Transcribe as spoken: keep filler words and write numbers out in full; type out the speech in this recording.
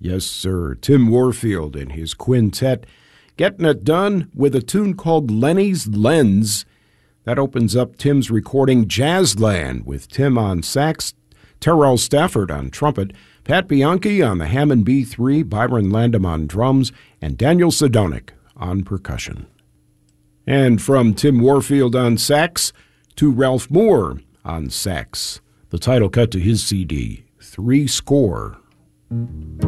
Yes, sir. Tim Warfield and his quintet getting it done with a tune called Lenny's Lens. That opens up Tim's recording Jazzland with Tim on sax, Terrell Stafford on trumpet, Pat Bianchi on the Hammond B three, Byron Landam on drums, and Daniel Sedonic on percussion. And from Tim Warfield on sax to Ralph Moore on sax, the title cut to his C D, Three Score.